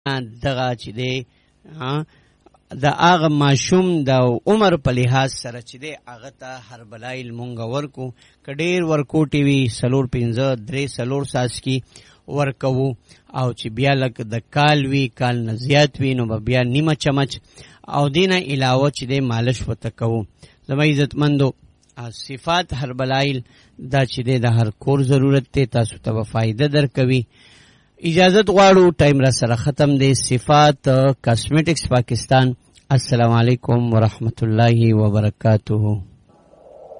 دغه چې دی د هغه ماشوم د عمر په لحاظ سره چې دی هغه ته هربلایل مونږ ورکو که ډېر ورکوټې وي 4-5-3 څاڅکي ورکوو او چې بیا لکه د کال وي کال نه زیات وي نو به بیا نیمه چمچ او دې نه علاوه چې دی مالش ورته کوو. زما عزتمندو صفات هربلایل دا چې دی د هر کور ضرورت دی، تاسو ته به فایده درکوي. اجازت غواړو، ټایم را سره ختم دی. صفات کاسمیټکس پاکستان. السلام علیکم ورحمت الله وبرکاتہ.